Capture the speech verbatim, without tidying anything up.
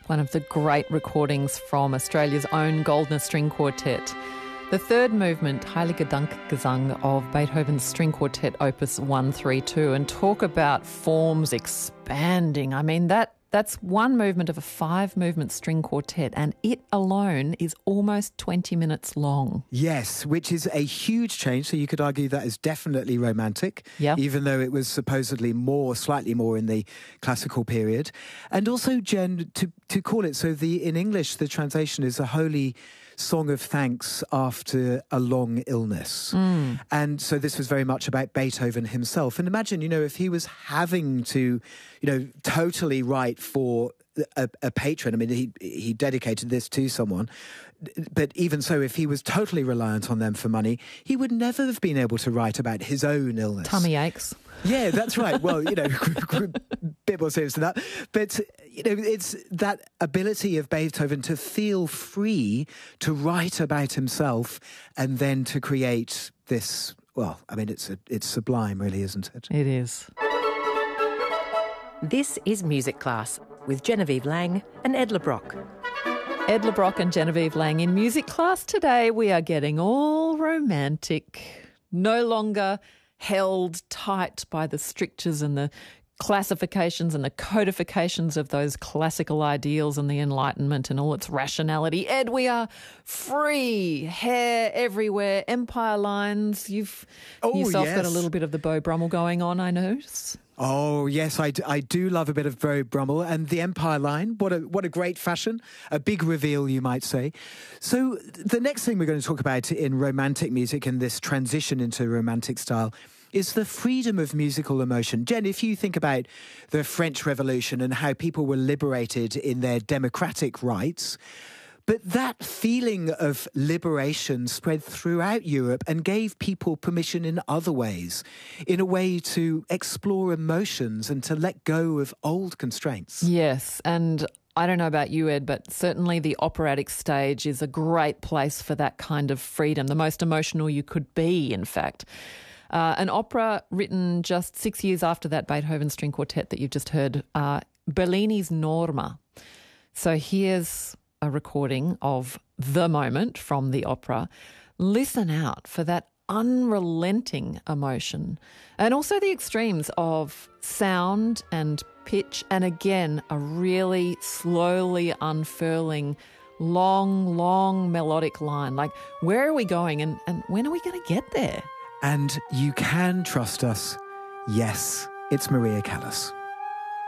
one of the great recordings from Australia's own Goldner String Quartet. The third movement, Heilige Dankgesang of Beethoven's String Quartet Opus one thirty-two, and talk about forms expanding. I mean, that that's one movement of a five-movement string quartet, and it alone is almost twenty minutes long. Yes, which is a huge change. So you could argue that is definitely romantic, yeah. even though it was supposedly more, slightly more in the classical period. And also, Jen, to, to call it, so the in English, the translation is a holy song of thanks after a long illness. Mm. And so this was very much about Beethoven himself. And imagine, you know, if he was having to, you know, totally write for a, a patron, I mean, he he dedicated this to someone, but even so, if he was totally reliant on them for money, he would never have been able to write about his own illness. Tummy aches. Yeah, that's right. Well, you know, a bit more serious than that. But, you know, it's that ability of Beethoven to feel free to write about himself and then to create this, well, I mean, it's a, it's sublime, really, isn't it? It is. This is Music Class with Genevieve Lang and Ed LeBrock. Ed LeBrock and Genevieve Lang in Music Class today. We are getting all romantic, no longer held tight by the strictures and the classifications and the codifications of those classical ideals and the Enlightenment and all its rationality. Ed, we are free, hair everywhere, empire lines. You've oh, yourself yes. got a little bit of the Beau Brummel going on, I notice. Oh, yes, I, d- I do love a bit of Beau Brummel and the Empire line. What a what a great fashion. A big reveal, you might say. So the next thing we're going to talk about in romantic music and this transition into romantic style is the freedom of musical emotion. Jen, if you think about the French Revolution and how people were liberated in their democratic rights, but that feeling of liberation spread throughout Europe and gave people permission in other ways, in a way to explore emotions and to let go of old constraints. Yes, and I don't know about you, Ed, but certainly the operatic stage is a great place for that kind of freedom, the most emotional you could be, in fact. Uh, an opera written just six years after that Beethoven String Quartet that you've just heard, uh, Bellini's Norma. So here's a recording of the moment from the opera. Listen out for that unrelenting emotion and also the extremes of sound and pitch, and again, a really slowly unfurling, long, long melodic line. Like, where are we going and, and when are we going to get there? And you can trust us. Yes, it's Maria Callas.